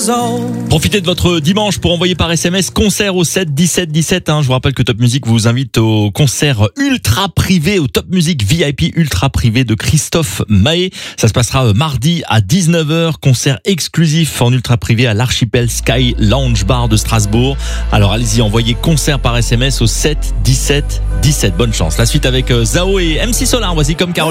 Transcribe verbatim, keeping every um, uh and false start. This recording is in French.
years old. Profitez de votre dimanche pour envoyer par S M S concert au sept dix-sept dix-sept. Hein. Je vous rappelle que Top Music vous invite au concert ultra privé, au Top Music V I P ultra privé de Christophe Mahé. Ça se passera mardi à dix-neuf heures. Concert exclusif en ultra privé à l'Archipel Sky Lounge Bar de Strasbourg. Alors allez-y, envoyez concert par S M S au sept dix-sept dix-sept. Bonne chance. La suite avec Zao et M C Solar. Voici Comme Caroline.